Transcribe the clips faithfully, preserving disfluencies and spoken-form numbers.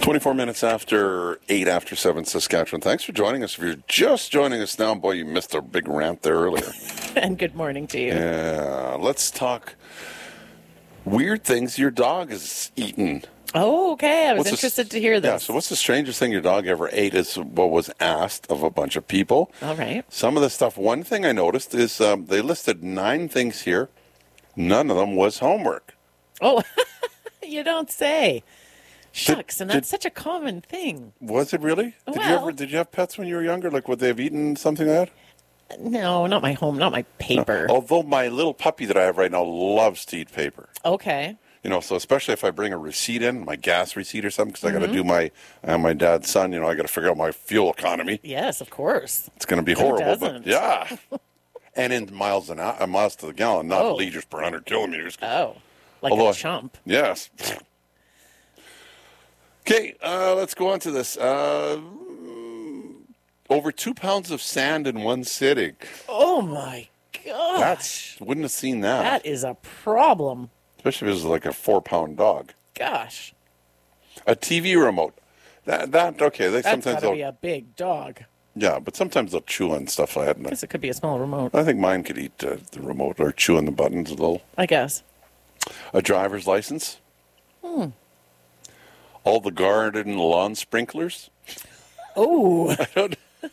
twenty-four minutes after eight after seven, Saskatchewan. Thanks for joining us. If you're just joining us now, boy, you missed a big rant there earlier. And good morning to you. Yeah, let's talk weird things your dog has eaten. Oh, okay. I was What's interested the, to hear this. Yeah, so what's the strangest thing your dog ever ate is what was asked of a bunch of people. All right. Some of the stuff, one thing I noticed is um, they listed nine things here. None of them was homework. Oh, you don't say. Shucks, Did- and that's did- such a common thing. Was it really? Did you Well- ever? Did you have pets when you were younger? Like, would they have eaten something like that? No, not my home, not my paper. Although my little puppy that I have right now loves to eat paper. Okay. You know, so especially if I bring a receipt in, my gas receipt or something, because I got to do my uh, my dad's son. You know, I got to figure out my fuel economy. Yes, of course. It's going to be Who horrible, doesn't? but yeah. And in miles an hour, uh, miles to the gallon, not Oh. liters per hundred kilometers. Oh, like Although I- a chump. Yes. Okay, uh, let's go on to this. Uh, over two pounds of sand in one sitting. Oh, my gosh. That's wouldn't have seen that. That is a problem. Especially if it was like a four-pound dog. Gosh. A T V remote. That that okay. They That's sometimes got to they'll be a big dog. yeah, but sometimes they'll chew on stuff like that. And Because it could be a small remote, I think mine could eat uh, the remote or chew on the buttons a little. I guess. A driver's license. Hmm. All the garden lawn sprinklers. Oh. I don't.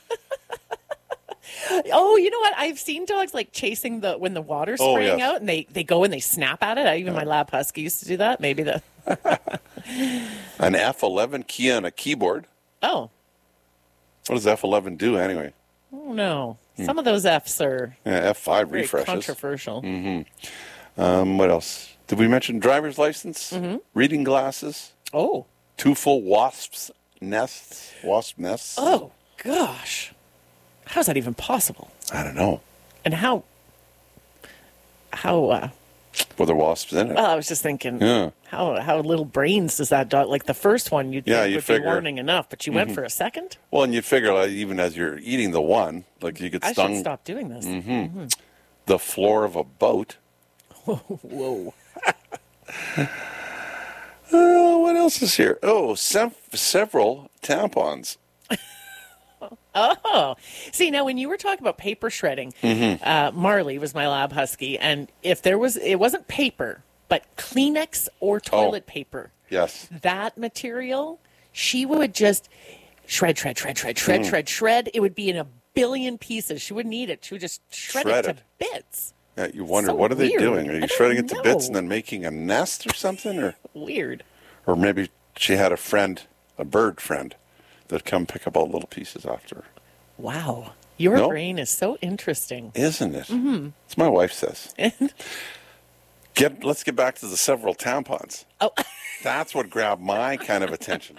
Oh, you know what? I've seen dogs like chasing the when the water's Oh, spraying yes. out, and they, they go and they snap at it. I, even my lab husky used to do that. Maybe the An F eleven key on a keyboard. oh, What does F eleven do anyway? oh no, Hmm. some of those Fs are Yeah, F five very refreshes. controversial. Um, what else? Did we mention driver's license? Mm-hmm. Reading glasses? Oh, Two full wasps nests? Wasp nests? oh gosh, how is that even possible? I don't know. And how how uh, Were there wasps in it? well, I was just thinking, Yeah. how how little brains does that dog? Like the first one, you'd Yeah, think you would figure. be warning enough, but you went for a second. Well, and you figure like, even as you're eating the one, like you get I stung should stop doing this. Mm-hmm. the floor of a boat. Whoa. Oh, what else is here? Oh, sem- several tampons. Oh, see, now when you were talking about paper shredding, Mm-hmm. uh, Marley was my lab husky, and if there was, it wasn't paper, but Kleenex or toilet Oh. paper, Yes. that material, she would just shred, shred, shred, shred, shred, Mm. shred, shred. It would be in a billion pieces. She wouldn't eat it. She would just shred, Shred it it. to bits. Yeah, you wonder, So what are they weird. doing? Are I you don't shredding it to bits know. and then making a nest or something? Or, Weird. or maybe she had a friend, a bird friend, that come pick up all the little pieces after her. Wow. Your No? brain is so interesting. Isn't it? Mm-hmm. It's my wife says. Get, let's get back to the several tampons. Oh. That's what grabbed my kind of attention.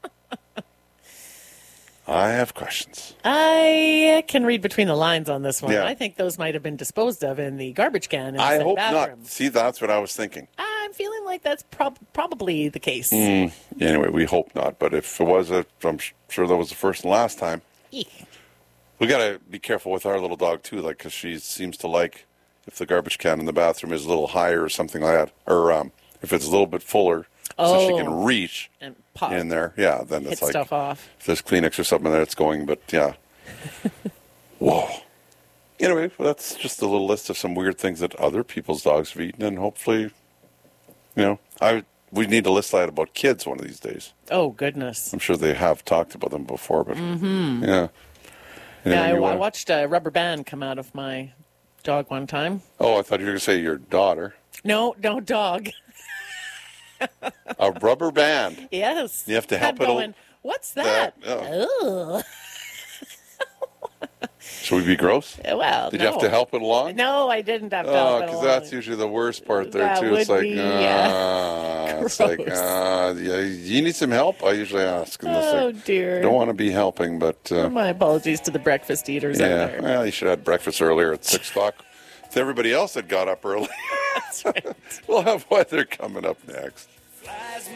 I have questions. I can read between the lines on this one. Yeah. I think those might have been disposed of in the garbage can in the I said hope bathroom. not. See, that's what I was thinking. I'm feeling like that's prob- probably the case. Mm, anyway, we hope not. But if it was, a, I'm sh- sure that was the first and last time. Eek. We got to be careful with our little dog, too, like, because she seems to like if the garbage can in the bathroom is a little higher or something like that. Or um, if it's a little bit fuller so she can Oh. reach And pop. in there. Yeah, then Hit it's like stuff off. if there's Kleenex or something there, it's going. But, yeah. Whoa. Anyway, well, that's just a little list of some weird things that other people's dogs have eaten. And hopefully, you know, I we need to list that about kids one of these days. Oh, goodness. I'm sure they have talked about them before, but Mm-hmm. yeah. Yeah, I, Anything you I wanna- watched a rubber band come out of my dog one time. Oh, I thought you were going to say your daughter. No, no dog. A rubber band. Yes. You have to help Kept it al- going, what's that? That- Ugh. Should we be gross? Well, Did no. you have to help it along? No, I didn't have to Oh, help it because along. that's usually the worst part there, That too. It's would like, be, yeah. uh, it's like, Gross. uh, yeah, you need some help? I usually ask. Unless Oh, I dear. don't want to be helping, but uh, My apologies to the breakfast eaters out yeah. there. Well, you should have had breakfast earlier at six o'clock. With everybody else that got up early. That's right. We'll have weather coming up next.